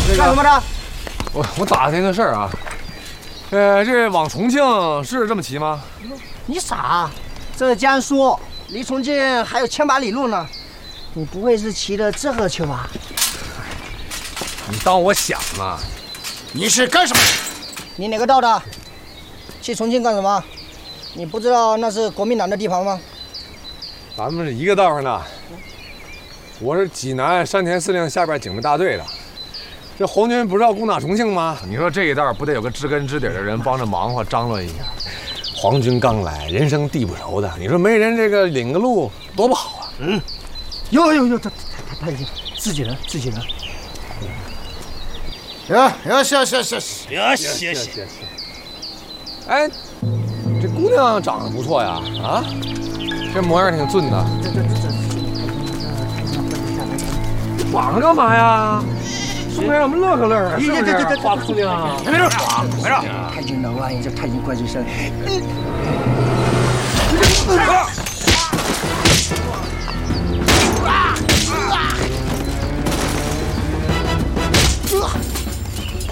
干什么的？ 我打听个事儿啊，这往重庆是这么骑吗？ 你傻？这江苏离重庆还有千把里路呢，你不会是骑的这个去吧？ 你当我想呢？ 你是干什么？ 你哪个道的？去重庆干什么？你不知道那是国民党的地盘吗？ 咱们是一个道上的。我是济南山田司令下边警备大队的。这红军不是要攻打重庆吗？你说这一道不得有个知根知底的人帮着忙活张罗一下？皇军刚来，人生地不熟的，你说没人这个领个路多不好啊？ 有，他已经自己人。 行。 哎，这姑娘长得不错呀，啊，这模样挺俊的。绑着干嘛呀？是不是让我们乐呵乐呵？是不是？花姑娘， 别说， 太君能万一这太君怪罪声。